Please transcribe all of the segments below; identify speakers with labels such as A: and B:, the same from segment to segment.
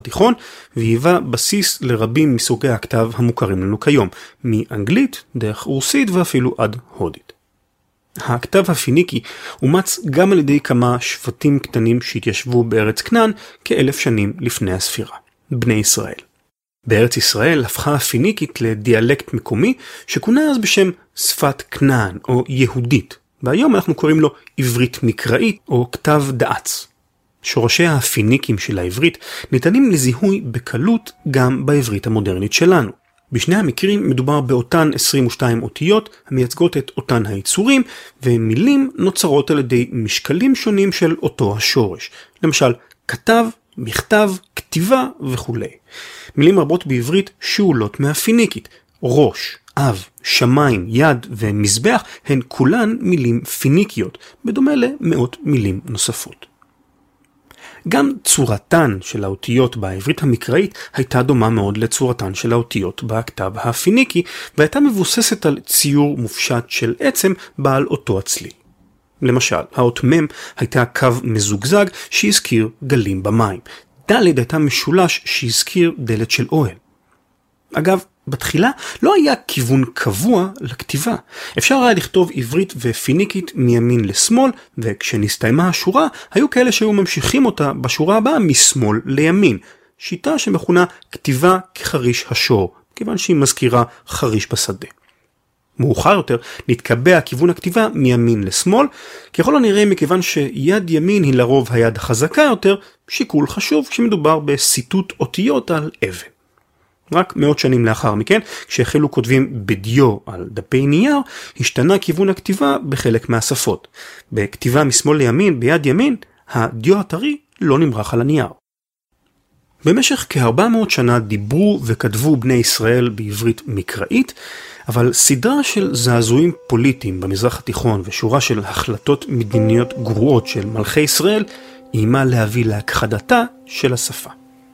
A: התיכון, והיווה בסיס לרבים מסוגי הכתב המוכרים לנו כיום, מאנגלית, דרך רוסית ואפילו עד הודית. הכתב הפיניקי אומץ גם על ידי כמה שבטים קטנים שהתיישבו בארץ כנען כ1,000 שנים לפני הספירה, בני ישראל. בארץ ישראל הפכה הפיניקית לדיאלקט מקומי שכונה אז בשם שפת כנען או יהודית, והיום אנחנו קוראים לו עברית מקראית או כתב דאץ. שורשי הפיניקים של העברית ניתנים לזיהוי בקלות גם בעברית המודרנית שלנו. בשני המקרים מדובר באותן 22 אותיות המייצגות את אותן היצורים, ומילים נוצרות על ידי משקלים שונים של אותו השורש. למשל, כתב, מכתב, כתיבה וכו'. מילים רבות בעברית שאולות מהפיניקית. ראש, אב, שמיים, יד ומזבח הן כולן מילים פיניקיות, בדומה למאות מילים נוספות. גם צורתן של האותיות בעברית המקראית הייתה דומה מאוד לצורתן של האותיות בכתב הפיניקי, והייתה מבוססת על ציור מופשט של עצם בעל אותו הצליל. למשל, האות מ' הייתה קו מזוגזג שהזכיר גלים במים. ד' הייתה משולש שהזכיר דלת של אוהל. אגב, בתחילה לא היה כיוון קבוע לכתיבה. אפשר היה לכתוב עברית ופיניקית מימין לשמאל, וכשנסתיימה השורה, היו כאלה שהיו ממשיכים אותה בשורה הבאה משמאל לימין. שיטה שמכונה כתיבה כחריש השור, כיוון שהיא מזכירה חריש בשדה. מאוחר יותר נתקבע כיוון הכתיבה מימין לשמאל, ככל הנראה מכיוון שיד ימין היא לרוב היד החזקה יותר, שיקול חשוב כשמדובר בסיטוט אותיות על אבן. רק מאות שנים לאחר מכן, כשהחלו כותבים בדיו על דפי נייר, השתנה כיוון הכתיבה בחלק מהשפות. בכתיבה משמאל לימין ביד ימין, הדיו הטרי לא נמרח על הנייר. במשך כ400 שנה דיברו וכתבו בני ישראל בעברית מקראית, אבל סדרה של זעזועים פוליטיים במזרח התיכון ושורה של החלטות מדיניות גרועות של מלכי ישראל, איימה להביא להכחדתה של השפה.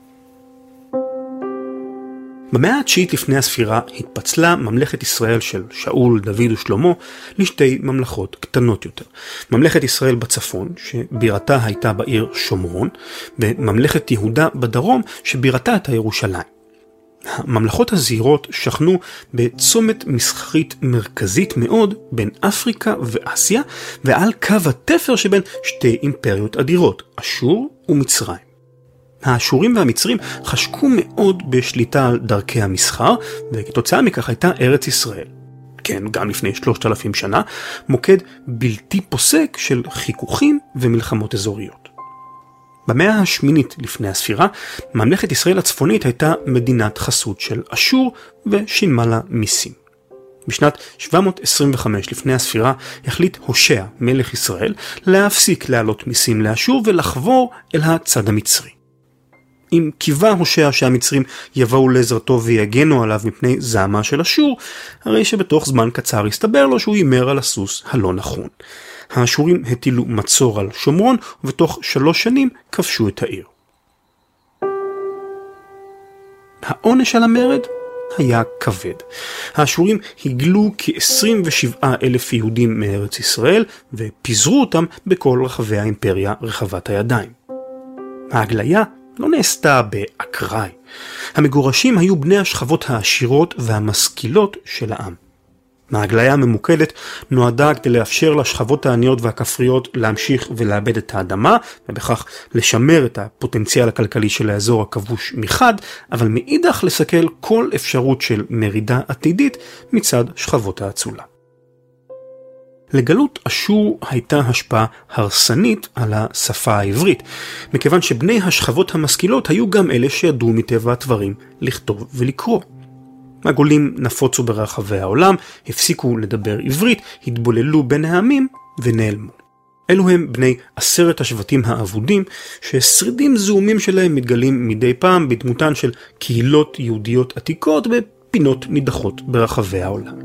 A: במאה ה-9 לפני הספירה התפצלה ממלכת ישראל של שאול, דוד ושלמה לשתי ממלכות קטנות יותר. ממלכת ישראל בצפון, שבירתה הייתה בעיר שומרון, וממלכת יהודה בדרום, שבירתה הייתה ירושלים. הממלכות הזעירות שכנו בצומת מסחרית מרכזית מאוד בין אפריקה ואסיה, ועל קו התפר שבין שתי אימפריות אדירות, אשור ומצרים. האשורים והמצרים חשקו מאוד בשליטה על דרכי המסחר, וכתוצאה מכך הייתה ארץ ישראל, כן, גם לפני 3,000 שנה, מוקד בלתי פוסק של חיכוכים ומלחמות אזוריות. במאה השמינית לפני הספירה, ממלכת ישראל הצפונית הייתה מדינת חסות של אשור ושילמה לה מיסים. בשנת 725 לפני הספירה החליט הושע, מלך ישראל, להפסיק להעלות מיסים לאשור ולחבור אל הצד המצרי. אם קיווה הושע שהמצרים יבואו לעזרתו ויגנו עליו מפני זעמה של אשור, הרי שבתוך זמן קצר הסתבר לו שהוא יימר על הסוס הלא נכון. האשורים הטילו מצור על שומרון, ובתוך 3 שנים כבשו את העיר. העונש על המרד היה כבד. האשורים הגלו כ27,000 יהודים מארץ ישראל, ופיזרו אותם בכל רחבי האימפריה רחבת הידיים. ההגליה לא נעשתה באקראי. המגורשים היו בני השכבות העשירות והמשכילות של העם. ההגליה הממוקדת נועדה כדי לאפשר לשכבות העניות והכפריות להמשיך ולאבד את האדמה, ובכך לשמר את הפוטנציאל הכלכלי של האזור הכבוש מחד, אבל מאידך לסכל כל אפשרות של מרידה עתידית מצד שכבות האצולה. לגלות אשור הייתה השפעה הרסנית על השפה העברית, מכיוון שבני השכבות המשכילות היו גם אלה שידעו מטבע הדברים לכתוב ולקרוא. הגולים נפוצו ברחבי העולם, הפסיקו לדבר עברית, התבוללו בין העמים ונעלמו. אלו הם בני 10 השבטים האבודים, ששרידים זעומים שלהם מתגלים מדי פעם בדמותן של קהילות יהודיות עתיקות בפינות נידחות ברחבי העולם.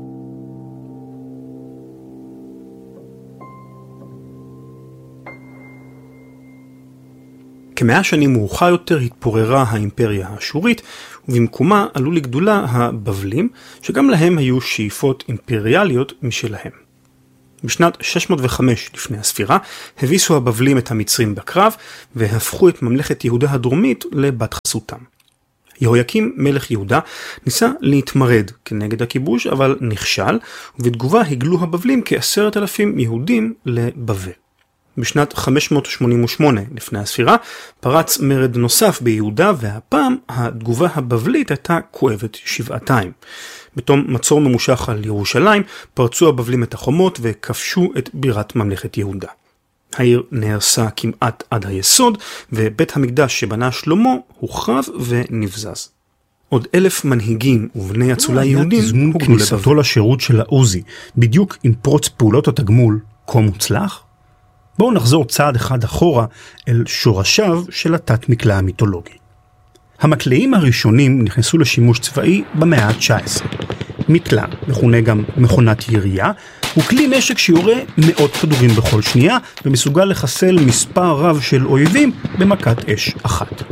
A: כ100 שנים מאוחר יותר התפוררה האימפריה האשורית, ובמקומה עלו לגדולה הבבלים, שגם להם היו שאיפות אימפריאליות משלהם. בשנת 605 לפני הספירה הביסו הבבלים את המצרים בקרב והפכו את ממלכת יהודה הדרומית לבת חסותם. יהויקים מלך יהודה ניסה להתמרד כנגד הכיבוש אבל נכשל, ובתגובה הגלו הבבלים כ10,000 יהודים לבבל. בשנת 588 לפני הספירה פרץ מרד נוסף ביהודה, והפעם התגובה הבבלית הייתה כואבת שבעתיים. בתום מצור ממושך על ירושלים פרצו הבבלים את החומות וכבשו את בירת ממלכת יהודה. העיר נהרסה כמעט עד היסוד, ובית המקדש שבנה שלמה הוחרב ונבזז. עוד 1,000 מנהיגים ובני אצולה יהודים
B: הוגלו כניסתו לשירות של העוזי, בדיוק עם פרוץ פעולות התגמול כה מוצלח? בואו נחזור צעד אחד אחורה אל שורשיו של התת מקלע המיתולוגי. המקלעים הראשונים נכנסו לשימוש צבאי במאה ה-19. מקלע, מכונה גם מכונת ירייה, הוא כלי נשק שיורה מאות כדורים בכל שנייה ומסוגל לחסל מספר רב של אויבים במכת אש אחת.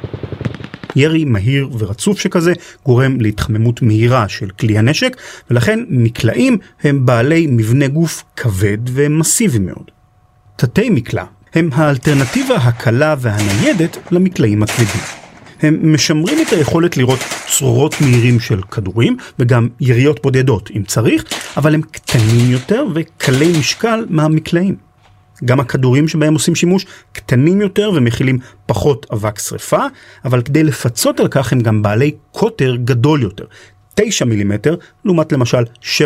B: ירי מהיר ורצוף שכזה גורם להתחממות מהירה של כלי הנשק, ולכן מקלעים הם בעלי מבנה גוף כבד ומסיבי מאוד. תתי מקלע הם האלטרנטיבה הקלה והניידת למקלעים הכבדים. הם משמרים את היכולת לראות צרורות מהירים של כדורים וגם יריות בודדות אם צריך, אבל הם קטנים יותר וקלי משקל מהמקלעים. גם הכדורים שבהם עושים שימוש קטנים יותר ומכילים פחות אבק שריפה, אבל כדי לפצות על כך הם גם בעלי קוטר גדול יותר, 9 מילימטר לעומת למשל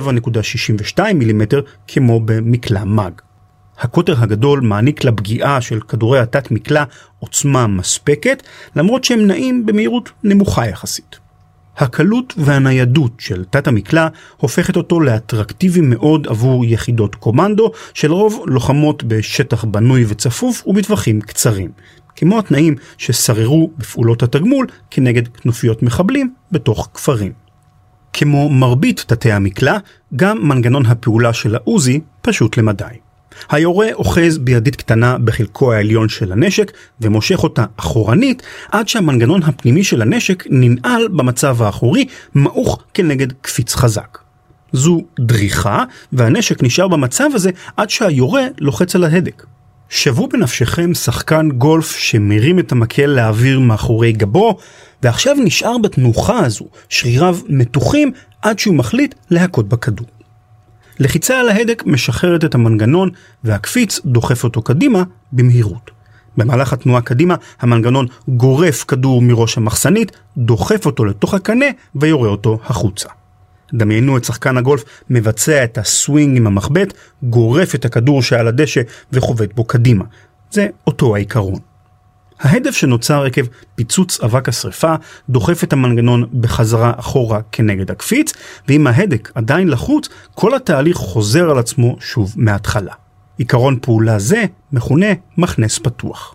B: 7.62 מילימטר כמו במקלע מג. הקוטר הגדול מעניק לפגיעה של כדורי התת מקלע עוצמה מספקת, למרות שהם נעים במהירות נמוכה יחסית. הקלות והניידות של תת המקלע הופכת אותו לאטרקטיבי מאוד עבור יחידות קומנדו, שלרוב לוחמות בשטח בנוי וצפוף ובטווחים קצרים, כמו התנאים ששררו בפעולות התגמול כנגד כנופיות מחבלים בתוך כפרים. כמו מרבית תתי המקלע, גם מנגנון הפעולה של העוזי פשוט למדי. היורה אוחז בידית קטנה בחלקו העליון של הנשק ומושך אותה אחורנית עד שהמנגנון הפנימי של הנשק ננעל במצב האחורי, מעוך כנגד קפיץ חזק. זו דריכה והנשק נשאר במצב הזה עד שהיורה לוחץ על ההדק. שוו בנפשכם שחקן גולף שמרים את המקל לאוויר מאחורי גבו, ועכשיו נשאר בתנוחה הזו, שריריו מתוחים עד שהוא מחליט להכות בכדור. לחיצה על ההדק משחררת את המנגנון והקפיץ דוחף אותו קדימה במהירות. במהלך התנועה קדימה המנגנון גורף כדור מראש המחסנית, דוחף אותו לתוך הקנה ויורה אותו החוצה. דמיינו את שחקן הגולף מבצע את הסווינג עם המחבט, גורף את הכדור שעל הדשא וחובט בו קדימה. זה אותו העיקרון. ההדף שנוצר עקב פיצוץ אבק השריפה דוחף את המנגנון בחזרה אחורה כנגד הקפיץ, ואם ההדק עדיין לחוץ, כל התהליך חוזר על עצמו שוב מההתחלה. עיקרון פעולה זה מכונה מכנס פתוח.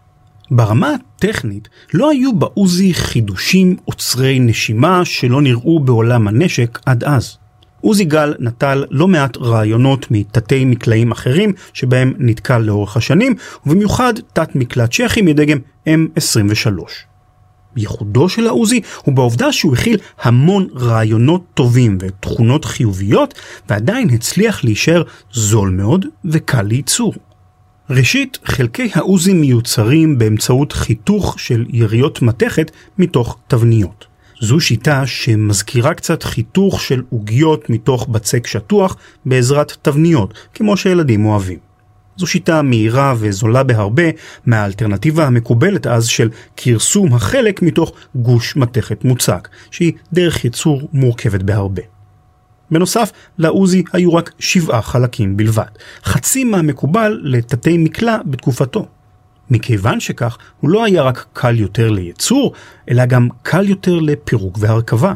B: ברמה הטכנית לא היו בעוזי חידושים עוצרי נשימה שלא נראו בעולם הנשק עד אז. עוזי גל נטל לא מעט רעיונות מתתי מקלעים אחרים שבהם נתקל לאורך השנים, ובמיוחד תת מקלע צ'כי מדגם M23. ייחודו של העוזי הוא בעובדה שהוא הכיל המון רעיונות טובים ותכונות חיוביות, ועדיין הצליח להישאר זול מאוד וקל לייצור. ראשית, חלקי העוזי מיוצרים באמצעות חיתוך של יריות מתכת מתוך תבניות. זו שיטה שמזכירה קצת חיתוך של עוגיות מתוך בצק שטוח בעזרת תבניות, כמו שילדים אוהבים. זו שיטה מהירה וזולה בהרבה מהאלטרנטיבה המקובלת אז של קרסום החלק מתוך גוש מתכת מוצק, שהיא דרך ייצור מורכבת בהרבה. בנוסף, לעוזי היו רק 7 חלקים בלבד, חצי מהמקובל לתתי מקלע בתקופתו. מכיוון שכך, הוא לא היה רק קל יותר לייצור, אלא גם קל יותר לפירוק והרכבה.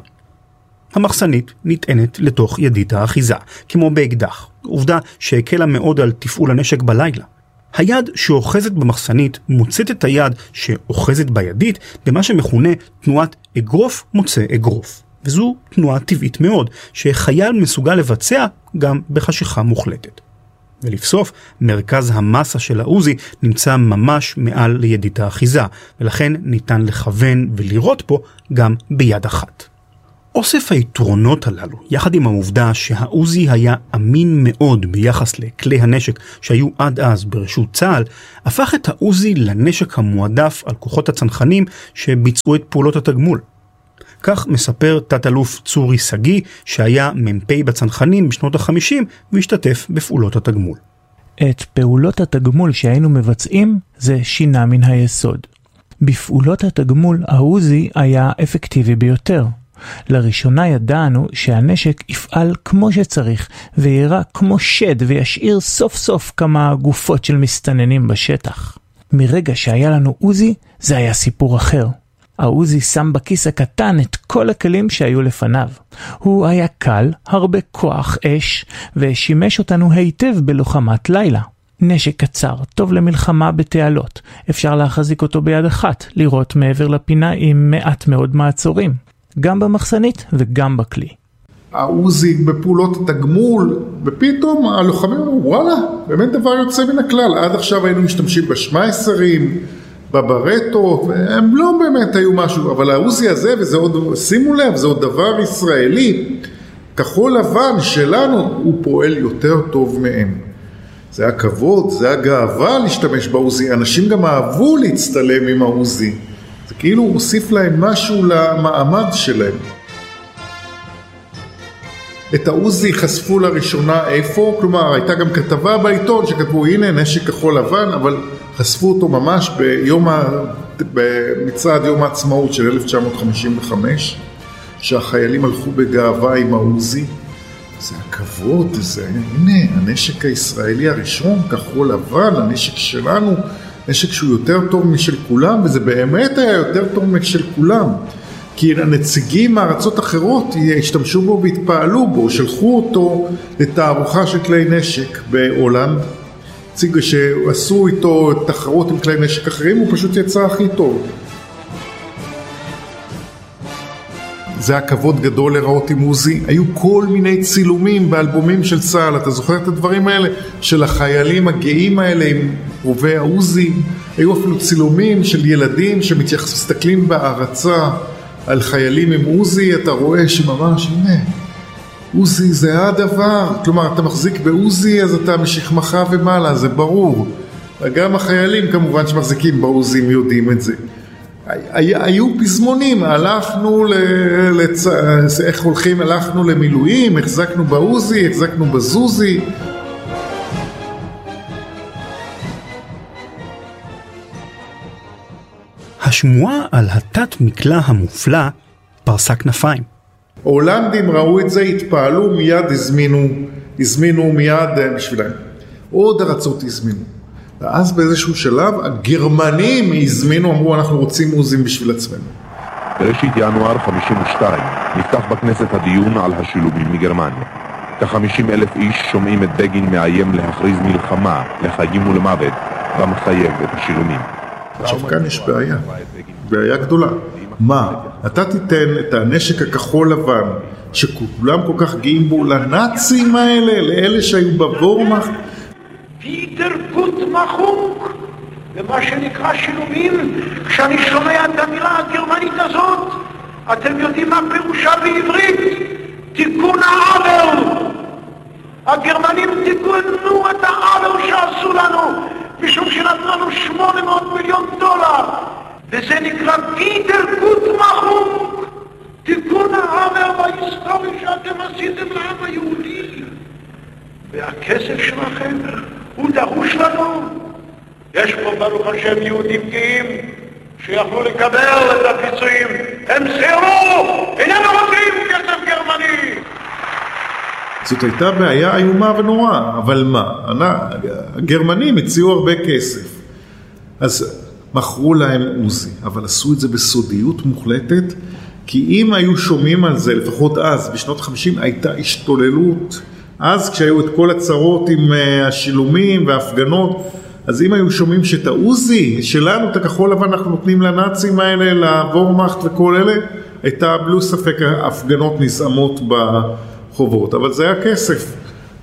B: המחסנית נטענת לתוך ידית האחיזה, כמו באקדח, עובדה שהקלה מאוד על תפעול הנשק בלילה. היד שאוחזת במחסנית מוצאת את היד שאוחזת בידית במה שמכונה תנועת אגרוף מוצא אגרוף. וזו תנועה טבעית מאוד, שחייל מסוגל לבצע גם בחשיכה מוחלטת. ולבסוף, מרכז המסה של העוזי נמצא ממש מעל לידית האחיזה, ולכן ניתן לכוון ולראות פה גם ביד אחת. אוסף היתרונות הללו, יחד עם העובדה שהעוזי היה אמין מאוד ביחס לכלי הנשק שהיו עד אז ברשות צה"ל, הפך את העוזי לנשק המועדף על כוחות הצנחנים שביצעו את פעולות התגמול. כך מספר תת-אלוף צורי סגי, שהיה מ"פ בצנחנים בשנות ה-50 והשתתף בפעולות התגמול.
C: את פעולות התגמול שהיינו מבצעים זה שינה מן היסוד. בפעולות התגמול העוזי היה אפקטיבי ביותר. לראשונה ידענו שהנשק יפעל כמו שצריך ויראה כמו שד וישאיר סוף סוף כמה גופות של מסתננים בשטח. מרגע שהיה לנו עוזי זה היה סיפור אחר. העוזי שם בכיס הקטן את כל הכלים שהיו לפניו. הוא היה קל, הרבה כוח אש, ושימש אותנו היטב בלוחמת לילה. נשק קצר, טוב למלחמה בתעלות. אפשר להחזיק אותו ביד אחת, לראות מעבר לפינה עם מעט מאוד מעצורים. גם במחסנית וגם בכלי.
D: העוזי בפעולות התגמול, ופתאום הלוחמים אמרו, וואלה, באמת דבר יוצא מן הכלל. עד עכשיו היינו משתמשים בשמייסרים, בברטות, הם לא באמת היו משהו, אבל העוזי הזה, וזה עוד, שימו לב, זה עוד דבר ישראלי, כחול לבן שלנו, הוא פועל יותר טוב מהם. זה הכבוד, זה הגאווה להשתמש בעוזי. אנשים גם אהבו להצטלם עם העוזי. זה כאילו הוסיף להם משהו למעמד שלהם. את העוזי חשפו לראשונה איפה? כלומר, הייתה גם כתבה בעיתון שכתבו, הנה נשק כחול לבן, אבל חשפו אותו ממש במצעד יום העצמאות של 1955, שהחיילים הלכו בגאווה עם העוזי. זה הכבוד, זה, הנה, הנשק הישראלי הראשון, כחול לבן, הנשק שלנו, נשק שהוא יותר טוב משל כולם, וזה באמת היה יותר טוב משל כולם. כי הנציגים מארצות אחרות השתמשו בו והתפעלו בו, שלחו אותו לתערוכה של כלי נשק בהולנד, שעשו איתו תחרות עם כלי נשק אחרים, הוא פשוט יצא הכי טוב. זה היה כבוד גדול לראות עם עוזי. היו כל מיני צילומים באלבומים של צה"ל, אתה זוכר את הדברים האלה? של החיילים הגאים האלה עם רובי העוזי. היו אפילו צילומים של ילדים שמסתכלים בהערצה על חיילים עם עוזי, אתה רואה שממש, הנה, עוזי זה הדבר. כלומר, אתה מחזיק בעוזי, אז אתה משכמך ומעלה, זה ברור. גם החיילים כמובן שמחזיקים בעוזים יודעים את זה. היו פזמונים, הלכנו איך הולכים, הלכנו למילואים, החזקנו בעוזי, החזקנו בזוזי.
B: השמועה על התת מקלע המופלא פרסה כנפיים.
D: הולנדים ראו את זה, התפעלו, מיד הזמינו מיד בשבילם. עוד ארצות הזמינו. ואז באיזשהו שלב הגרמנים הזמינו, אמרו אנחנו רוצים עוזים בשביל עצמנו.
E: בראשית ינואר 52 נפתח בכנסת הדיון על השילומים מגרמניה. כ-50,000 איש שומעים את בגין מאיים להכריז מלחמה לחיים ולמוות במחייב את השילומים.
D: עכשיו כאן יש בעיה גדולה. מה? אתה תיתן את הנשק הכחול לבן שכולם כל כך גאים בו לנאצים האלה, לאלה שהיו בוורמאכט?
F: פיטר גוטמאכונג, ומה שנקרא שילומים. כשאני שומע את המילה הגרמנית הזאת, אתם יודעים מה פירושה בעברית? תיקון העוול. הגרמנים תיקנו את העוול שעשו לנו, משום שנתנו לנו $800 מיליון, וזה נקרא פיטר גוטמאכונג, תיקון העוול בהיסטורי שאתם עשיתם לעם היהודי. והכסף שלכם הוא דרוש לנו. יש פה ברוך השם יהודים גאים שיכלו לקבל את הפיצויים, הם סירבו, איננו רוצים כסף גרמני.
D: זאת הייתה בעיה איומה ונוראה, אבל מה? הגרמנים הציעו הרבה כסף, אז מכרו להם עוזי, אבל עשו את זה בסודיות מוחלטת, כי אם היו שומעים על זה, לפחות אז, בשנות 50, הייתה השתוללות. אז כשהיו את כל הצרות עם השילומים וההפגנות, אז אם היו שומעים שאת העוזי שלנו, את הכחול לבן, אנחנו נותנים לנאצים האלה, לוורמאכט וכל אלה, הייתה בלו ספק הפגנות נזעמות בחובות, אבל זה היה כסף.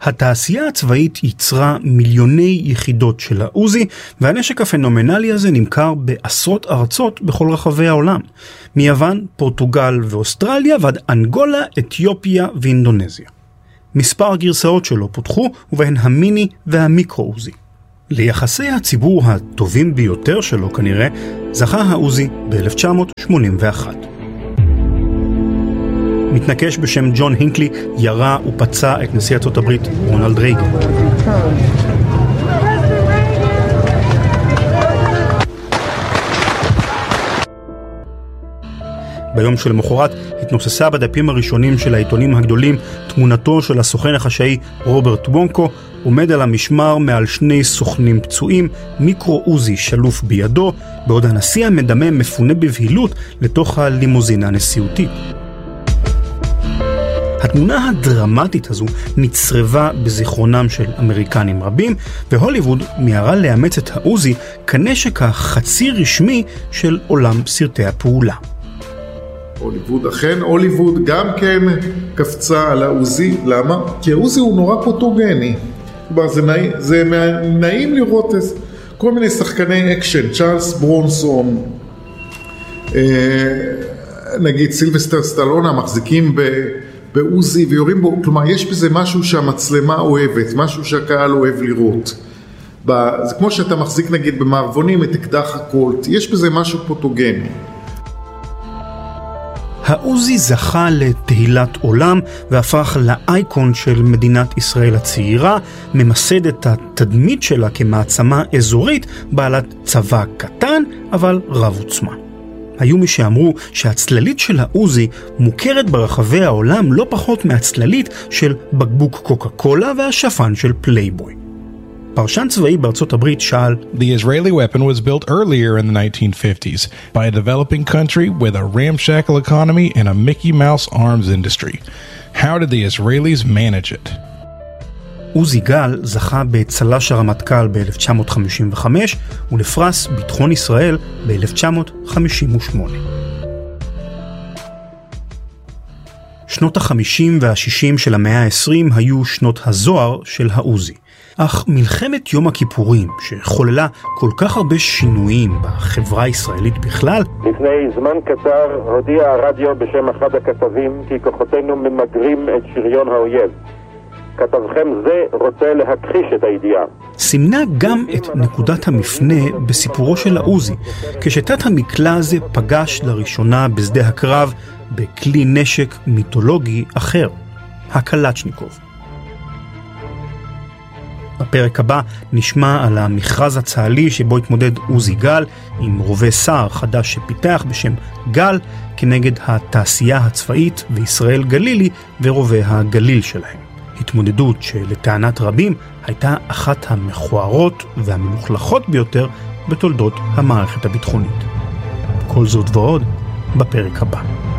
B: התעשייה הצבאית ייצרה מיליוני יחידות של העוזי, והנשק הפנומנלי הזה נמכר בעשרות ארצות בכל רחבי העולם, מיוון, פורטוגל ואוסטרליה ועד אנגולה, אתיופיה ואינדונזיה. מספר גרסאות שלו פותחו, ובהן המיני והמיקרו-עוזי. ליחסי הציבור הטובים ביותר שלו כנראה, זכה העוזי ב-1981. מתנקש בשם ג'ון הינקלי ירה ופצע את נשיא ארצות הברית רונלד רייגן. ביום שלמחרת התנוססה בדפים הראשונים של העיתונים הגדולים תמונתו של הסוכן החשאי רוברט בונקו, עומד על המשמר מעל שני סוכנים פצועים, מיקרו-עוזי שלוף בידו, בעוד הנשיא המדמם מפונה בבהילות לתוך הלימוזינה הנשיאותית. התמונה הדרמטית הזו נצרבה בזיכרונם של אמריקנים רבים, והוליווד מיהרה לאמץ את העוזי כנשק החצי רשמי של עולם סרטי הפעולה.
D: הוליווד, אכן, הוליווד גם כן קפצה על העוזי. למה? כי העוזי הוא נורא פוטוגני. זה נעים לראות כל מיני שחקני אקשן, צ'ארלס ברונסון, נגיד סילבסטר סטלונה, מחזיקים בעוזי ויורים בו, כלומר יש בזה משהו שהמצלמה אוהבת, משהו שהקהל אוהב לראות. זה כמו שאתה מחזיק נגיד במערבונים את אקדח הקולט, יש בזה משהו פוטוגני.
B: העוזי זכה לתהילת עולם והפך לאייקון של מדינת ישראל הצעירה, ממסד את התדמית שלה כמעצמה אזורית בעלת צבא קטן אבל רב עוצמה. היו מי שאמרו שהצללית של העוזי מוכרת ברחבי העולם לא פחות מהצללית של בקבוק קוקה קולה והשפן של פלייבוי. פרשן צבאי בארצות הברית שאל,
G: The Israeli weapon was built earlier in the 1950s by a developing country with a ramshackle economy and a Mickey Mouse arms industry. How did the Israelis manage it?
B: עוזי גל זכה בצל"ש הרמטכ"ל ב-1955 ולפרס ביטחון ישראל ב-1958. שנות ה-50 וה-60 של המאה ה-20 היו שנות הזוהר של העוזי. אך מלחמת יום הכיפורים, שחוללה כל כך הרבה שינויים בחברה הישראלית בכלל,
H: לפני זמן קצר הודיע הרדיו בשם אחד הכתבים כי כוחותינו ממגרים את שריון האויב. כתבכם זה רוצה להכחיש את הידיעה.
B: סימנה גם את נקודת המפנה בסיפורו של העוזי, כשתת המקלע הזה פגש לראשונה בשדה הקרב בכלי נשק מיתולוגי אחר, הקלצ'ניקוב. בפרק הבא נשמע על המכרז הצה"לי שבו התמודד עוזי גל עם רובה סער חדש שפיתח בשם גל כנגד התעשייה הצבאית וישראל גלילי ורובה הגליל שלהם. התמודדות שלטענת רבים הייתה אחת המכוערות והמלוכלכות ביותר בתולדות המערכת הביטחונית. כל זאת ועוד בפרק הבא.